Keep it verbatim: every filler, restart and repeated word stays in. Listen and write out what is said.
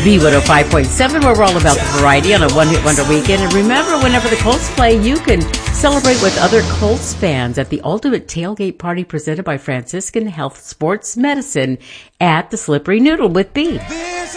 B one oh five point seven, where we're all about the variety on a one-hit wonder weekend. And remember, whenever the Colts play, you can celebrate with other Colts fans at the Ultimate Tailgate Party presented by Franciscan Health Sports Medicine at the Slippery Noodle with B.